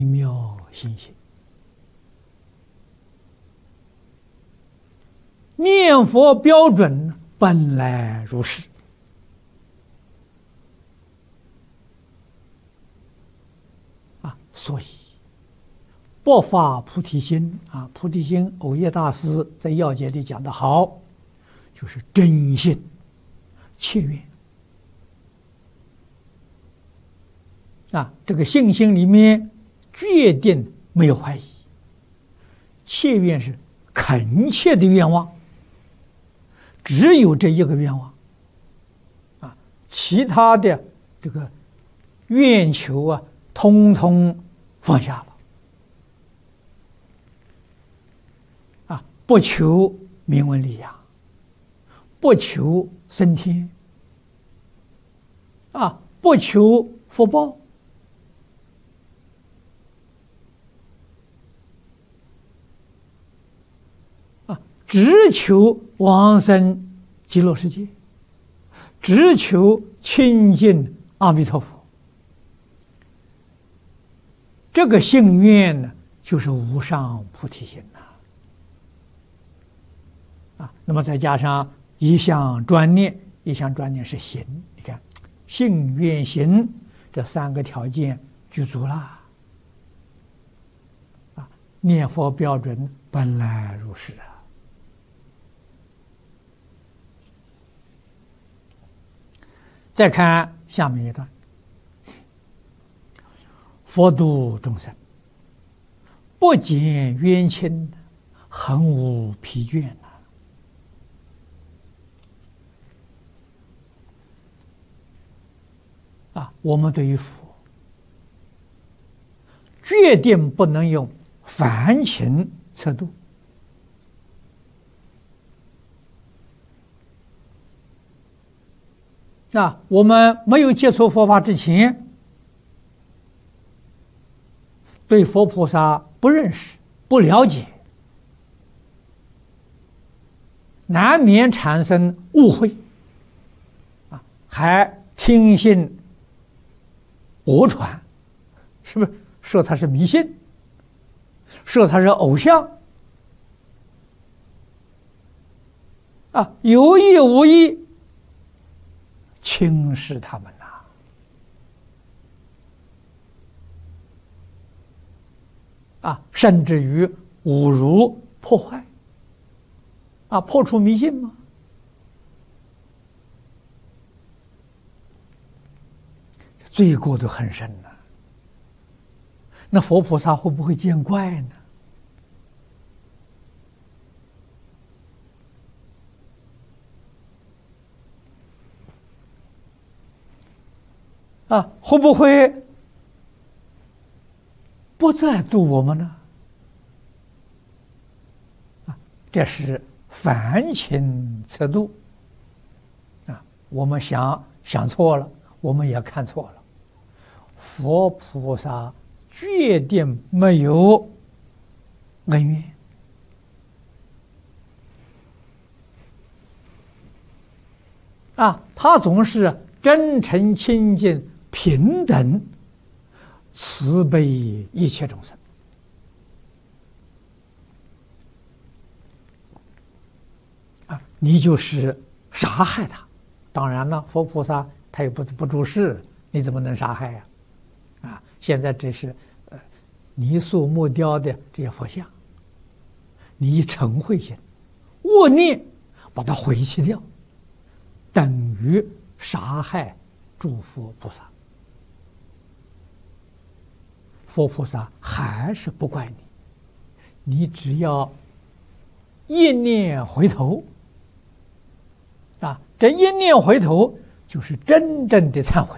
妙心性。念佛标准本来如是所以不发菩提心菩提心，藕益大师在要解里讲得好，就是真心切愿这个信心里面决定没有怀疑，切愿是恳切的愿望，只有这一个愿望其他的这个愿求通通放下了不求名闻利养，不求升天不求福报只求往生极乐世界，只求亲近阿弥陀佛。这个信愿呢，就是无上菩提心那么再加上一向专念，一向专念是行，你看信愿行这三个条件具足了念佛标准本来如是再看下面一段，佛度众生，不减冤亲，恒无疲倦我们对于佛决定不能用凡情测度我们没有接触佛法之前，对佛菩萨不认识不了解，难免产生误会还听信讹传，是不是说他是迷信，说他是偶像有意无意轻视他们甚至于侮辱破坏破除迷信吗？罪过都很深那佛菩萨会不会见怪呢？会不会不再度我们呢？这是凡情测度我们想错了，我们也看错了。佛菩萨决定没有恩怨他总是真诚清净平等慈悲一切众生你就是杀害他，当然了，佛菩萨他也不住世，你怎么能杀害现在这是泥塑木雕的这些佛像，你以嗔恚心恶念把它毁弃掉，等于杀害诸佛菩萨。佛菩萨还是不怪你，你只要一念回头这一念回头就是真正的忏悔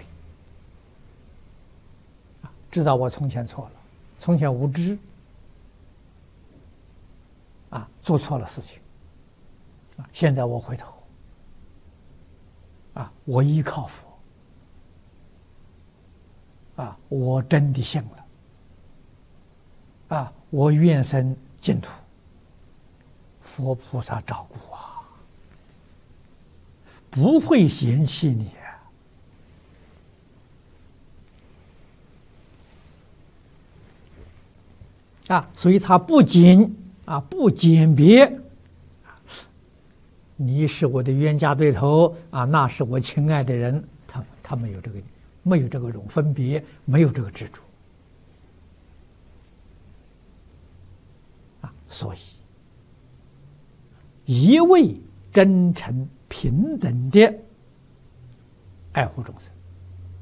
知道我从前错了，从前无知做错了事情现在我回头我依靠佛我真的信了我愿生净土，佛菩萨照顾不会嫌弃你所以他不仅不鉴别，你是我的冤家对头那是我亲爱的人，他没有这种分别，没有这个执着所以一味真诚平等的爱护众生。